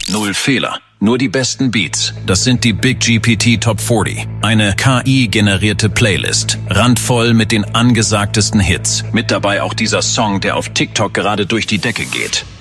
Null Fehler, nur die besten Beats. Das sind die Big GPT Top 40. Eine KI-generierte Playlist. Randvoll mit den angesagtesten Hits. Mit dabei auch dieser Song, der auf TikTok gerade durch die Decke geht.